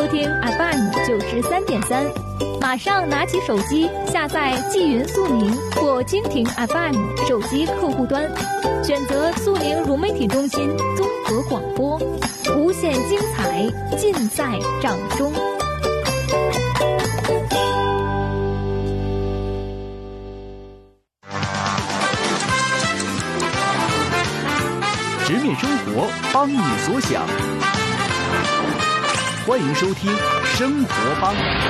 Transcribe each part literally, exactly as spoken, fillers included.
收听 F M 九十三点三，马上拿起手机下载纪云速宁或蜻蜓 F M 手机客户端，选择速宁融媒体中心综合广播，无限精彩尽在掌中。 直面生活，帮你所想。欢迎收听《生活帮》。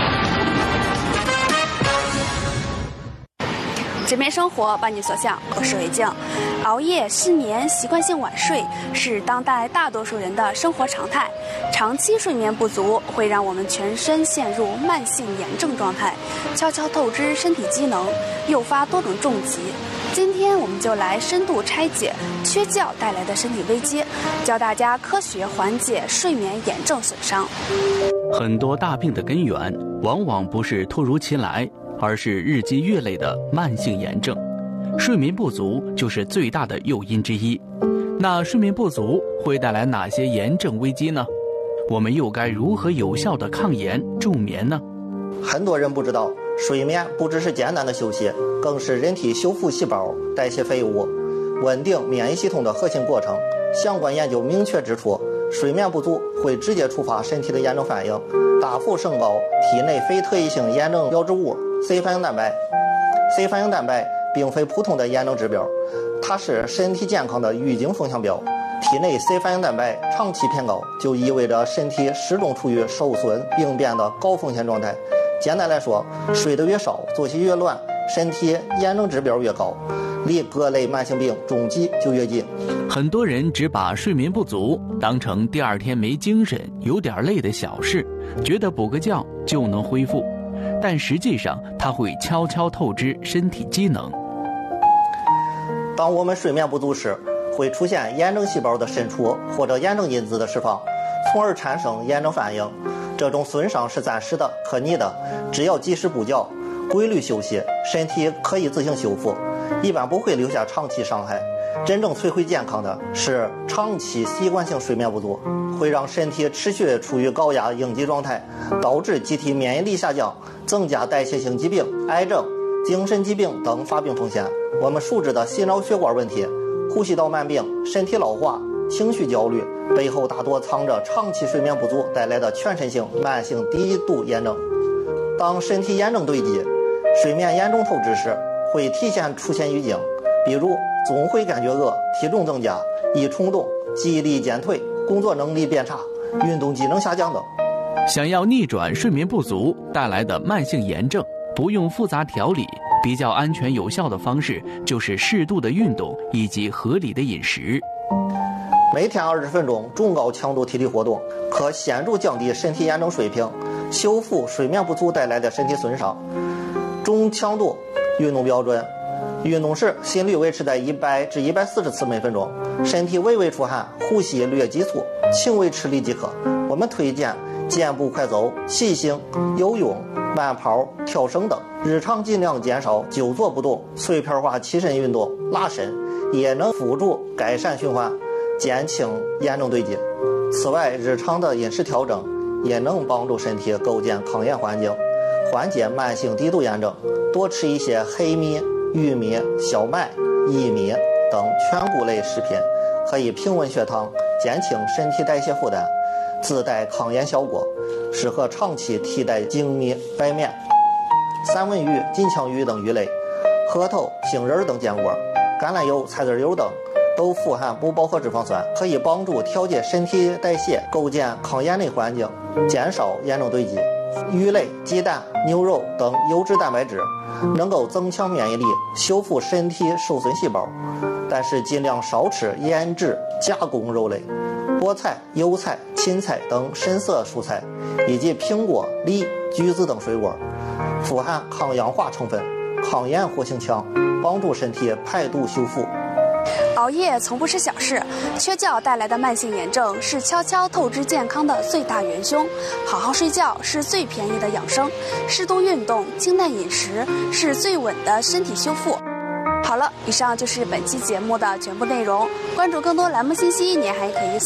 直面生活，帮你所想。我是韦静。熬夜、失眠、习惯性晚睡是当代大多数人的生活常态。长期睡眠不足会让我们全身陷入慢性炎症状态，悄悄透支身体机能，诱发多种重疾。今天我们就来深度拆解缺觉带来的身体危机，教大家科学缓解睡眠炎症损伤。 很多大病的根源往往不是突如其来，而是日积月累的慢性炎症。睡眠不足就是最大的诱因之一。那睡眠不足会带来哪些炎症危机呢？我们又该如何有效的抗炎助眠呢？ 很多人不知道，睡眠不只是简单的休息，更是人体修复细胞、代谢废物、稳定免疫系统的核心过程。相关研究明确指出，睡眠不足会直接触发身体的炎症反应，大幅升高体内非特异性炎症标志物 C 反应蛋白。C 反应蛋白并非普通的炎症指标，它是身体健康的预警风向标。体内 C 反应蛋白长期偏高，就意味着身体始终处于受损病变的高风险状态。简单来说，睡得越少，作息越乱，身体炎症指标越高，离各类慢性病终极就越近。 很多人只把睡眠不足当成第二天没精神、有点累的小事，觉得补个觉就能恢复，但实际上它会悄悄透支身体机能。 当我们睡眠不足时，会出现炎症细胞的渗出或者炎症因子的释放，从而产生炎症反应。这种损伤是暂时的、可逆的，只要及时补觉、规律休息，身体可以自行修复，一般不会留下长期伤害。真正摧毁健康的是长期习惯性睡眠不足，会让身体持续处于高压应激状态，导致机体免疫力下降，增加代谢性疾病、癌症、精神疾病等发病风险。我们熟知的心脑血管问题、呼吸道慢病、身体老化、情绪焦虑，背后大多藏着长期睡眠不足带来的全身性慢性低度炎症。当身体炎症堆积，睡眠严重透支时，会提前出现预警，比如总会感觉饿、体重增加、易冲动、记忆力减退、工作能力变差、运动机能下降等。 想要逆转睡眠不足带来的慢性炎症，不用复杂调理，比较安全有效的方式就是适度的运动以及合理的饮食。 每天二十分钟中高强度体力活动，可显著降低身体炎症水平，修复睡眠不足带来的身体损伤。中强度运动标准，运动时心率维持在一百至一百四十次每分钟，身体微微出汗，呼吸略急促，轻微吃力即可。我们推荐健步快走、骑行、游泳、慢跑、跳绳等，日常尽量减少久坐不动、碎片化起身运动、拉伸，也能辅助改善循环，减轻炎症堆积。此外，日常的饮食调整也能帮助身体构建抗炎环境，缓解慢性低度炎症。多吃一些黑米、玉米、小麦、薏米等全谷类食品，可以平稳血糖，减轻身体代谢负担，自带抗炎效果，适合长期替代精米、白面、三文鱼、金枪鱼等鱼类，核桃、杏仁等坚果，橄榄油、菜籽油等都富含不饱和脂肪酸，可以帮助调节身体代谢，构建抗炎类环境，减少炎症堆积。鱼类、鸡蛋、牛肉等优质蛋白质能够增强免疫力，修复身体受损细胞，但是尽量少吃腌制加工肉类、菠菜、油菜、芹菜等深色蔬菜，以及苹果、梨、橘子等水果，富含抗氧化成分，抗炎活性强，帮助身体排毒修复。 熬夜从不是小事，缺觉带来的慢性炎症是悄悄透支健康的最大元凶。好好睡觉是最便宜的养生，适度运动、清淡饮食是最稳的身体修复。好了，以上就是本期节目的全部内容。关注更多栏目信息，您还可以